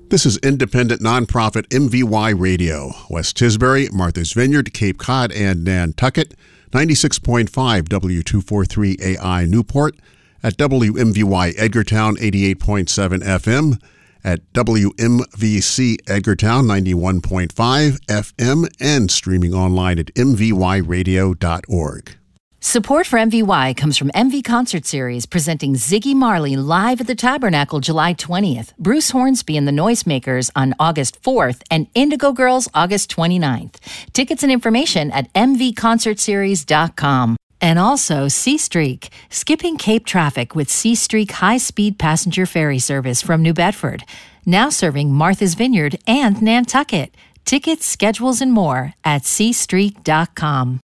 This is independent nonprofit MVY Radio. West Tisbury, Martha's Vineyard, Cape Cod, and Nantucket. 96.5 W243AI Newport. At WMVY Edgartown 88.7 FM. At WMVC Edgartown 91.5 FM. And streaming online at mvyradio.org. Support for MVY comes from MV Concert Series, presenting Ziggy Marley live at the Tabernacle July 20th, Bruce Hornsby and the Noisemakers on August 4th, and Indigo Girls August 29th. Tickets and information at mvconcertseries.com. And also Seastreak, skipping Cape traffic with Seastreak high-speed passenger ferry service from New Bedford. Now serving Martha's Vineyard and Nantucket. Tickets, schedules, and more at seastreak.com.